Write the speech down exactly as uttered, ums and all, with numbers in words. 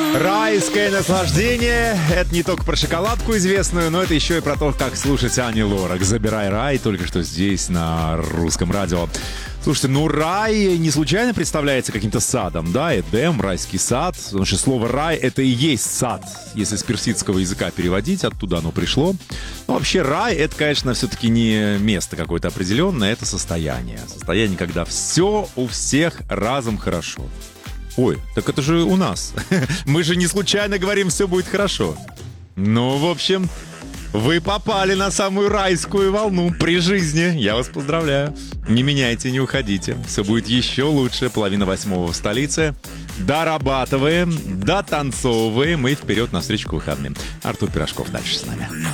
Райское наслаждение. Это не только про шоколадку известную, но это еще и про то, как слушать Ани Лорак. «Забирай рай» только что здесь, на Русском радио. Слушайте, ну рай не случайно представляется каким-то садом, да? Эдем, райский сад. Потому что слово «рай» — это и есть сад. Если с персидского языка переводить, оттуда оно пришло. Но вообще рай — это, конечно, все-таки не место какое-то определенное, это состояние. Состояние, когда все у всех разом хорошо. Ой, так это же у нас. Мы же не случайно говорим «все будет хорошо». Ну, в общем, вы попали на самую райскую волну при жизни. Я вас поздравляю. Не меняйте, не уходите. Все будет еще лучше. Половина восьмого в столице. Дорабатываем, дотанцовываем и вперед навстречу к выходным. Артур Пирожков дальше с нами.